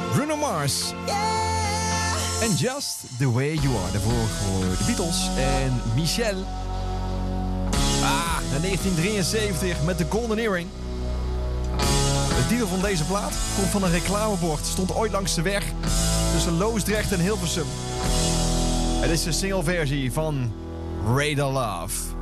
Bruno Mars. And Just The Way You Are. Daarvoor voor de Beatles en Michelle. Naar 1973 met de Golden Earring. De titel van deze plaat komt van een reclamebord. Stond ooit langs de weg tussen Loosdrecht en Hilversum. Het is de singleversie van Radar Love.